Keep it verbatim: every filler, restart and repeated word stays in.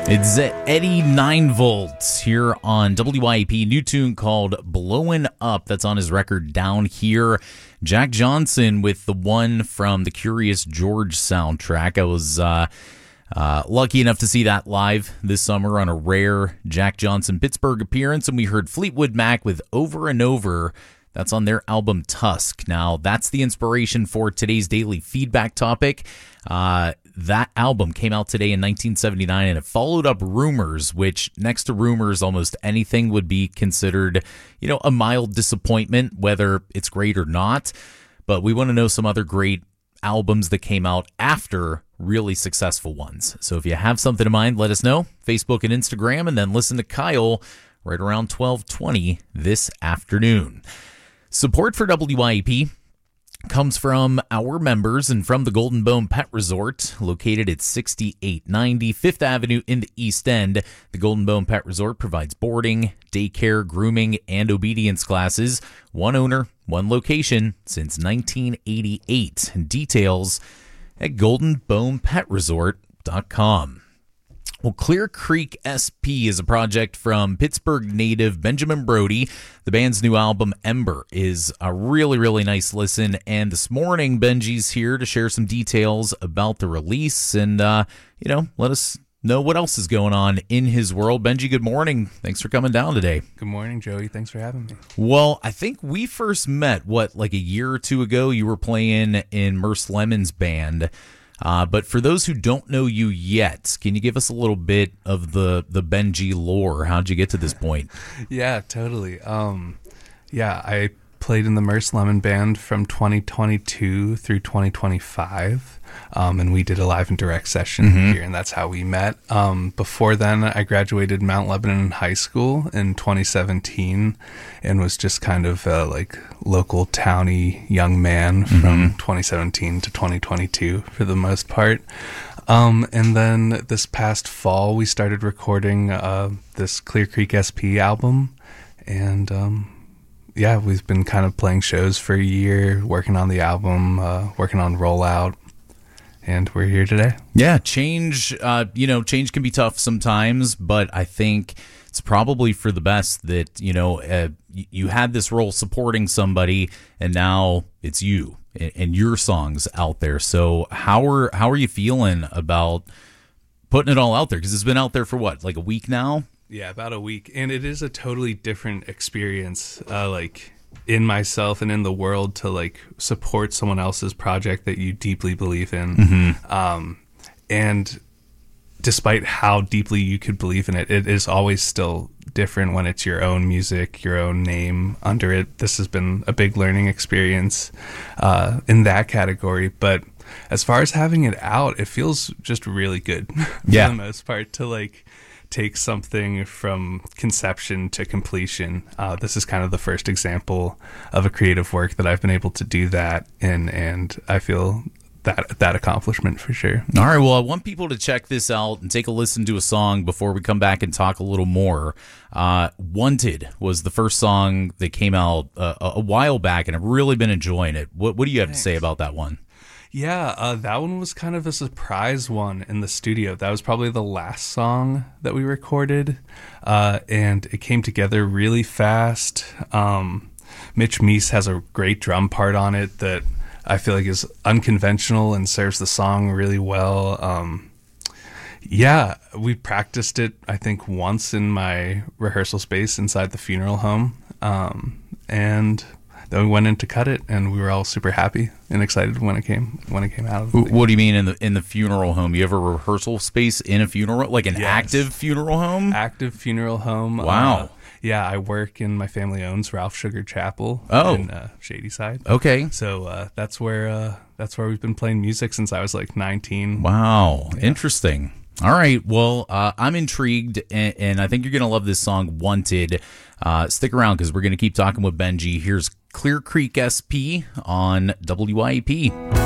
It's Eddie nine volt here on W I E P. New tune called Blowin' Up. That's on his record Down Here. Jack Johnson with the one from the Curious George soundtrack. I was uh, uh, lucky enough to see that live this summer on a rare Jack Johnson Pittsburgh appearance, and we heard Fleetwood Mac with Over and Over. That's on their album Tusk. Now, that's the inspiration for today's daily feedback topic. Uh, that album came out today in nineteen seventy-nine, and it followed up Rumors, which next to Rumors, almost anything would be considered, you know, a mild disappointment, whether it's great or not. But we want to know some other great albums that came out after really successful ones. So if you have something in mind, let us know. Facebook and Instagram, and then listen to Kyle right around twelve twenty this afternoon. Support for W I E P comes from our members and from the Golden Bone Pet Resort, located at sixty-eight ninety Fifth Avenue in the East End. The Golden Bone Pet Resort provides boarding, daycare, grooming, and obedience classes. One owner, one location since nineteen eighty-eight. Details at golden bone pet resort dot com. Well, Clear Creek S P is a project from Pittsburgh native Benjamin Brody. The band's new album, Ember, is a really, really nice listen. And this morning, Benji's here to share some details about the release and, uh, you know, let us know what else is going on in his world. Benji, good morning. Thanks for coming down today. Good morning, Joey. Thanks for having me. Well, I think we first met, what, like a year or two ago? You were playing in Merce Lemon's band. Uh, but for those who don't know you yet, can you give us a little bit of the, the Benji lore? How'd you get to this point? Yeah, totally. Um, yeah, I played in the Merce Lemon Band from twenty twenty-two through twenty twenty-five, um, and we did a live and direct session mm-hmm. here, and that's how we met. Um, before then, I graduated Mount Lebanon High School in twenty seventeen and was just kind of a, like, local towny young man from mm-hmm. twenty seventeen to twenty twenty-two for the most part. Um, and then this past fall, we started recording uh, this Clear Creek S P album, and um, yeah, we've been kind of playing shows for a year, working on the album, uh, working on Rollout, and we're here today. Yeah, change, uh, you know, change can be tough sometimes, but I think it's probably for the best that, you know, uh, you had this role supporting somebody, and now it's you and your songs out there. So how are how are you feeling about putting it all out there? Because it's been out there for what, like a week now? Yeah, about a week. And it is a totally different experience, uh, like in myself and in the world, to like support someone else's project that you deeply believe in. Mm-hmm. Um, and despite how deeply you could believe in it, it is always still different when it's your own music, your own name under it. This has been a big learning experience uh, in that category. But as far as having it out, it feels just really good for yeah. the most part to like take something from conception to completion. Uh, this is kind of the first example of a creative work that I've been able to do that in, and I feel that that accomplishment for sure. All right, well, I want people to check this out and take a listen to a song before we come back and talk a little more. Uh, Wanted was the first song that came out uh, a while back, and I've really been enjoying it. What, what do you have Thanks. to say about that one? Yeah, uh, that one was kind of a surprise one in the studio. That was probably the last song that we recorded, uh, and it came together really fast. Um, Mitch Meese has a great drum part on it that I feel like is unconventional and serves the song really well. Um, yeah, we practiced it, I think, once in my rehearsal space inside the funeral home, um, and then we went in to cut it, and we were all super happy and excited when it came when it came out of the What do you mean in the in the funeral home? You have a rehearsal space in a funeral, like an yes. active funeral home? Active funeral home. Wow. Uh, yeah, I work in my family owns Ralph Sugar Chapel oh. in uh, Shadyside. Okay. So uh, that's where uh, that's where we've been playing music since I was like nineteen. Wow, yeah. Interesting. All right, well, uh, I'm intrigued, and, and I think you're going to love this song, Wanted. Uh, stick around, because we're going to keep talking with Benji. Here's Clear Creek S P on W I E P.